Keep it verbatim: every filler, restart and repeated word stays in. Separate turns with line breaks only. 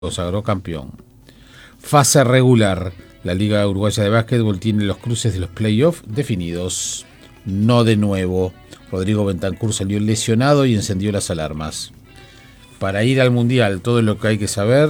consagró campeón. Fase regular. La Liga Uruguaya de Básquetbol tiene los cruces de los playoffs definidos. No de nuevo. Rodrigo Bentancur salió lesionado y encendió las alarmas. Para ir al Mundial, todo lo que hay que saber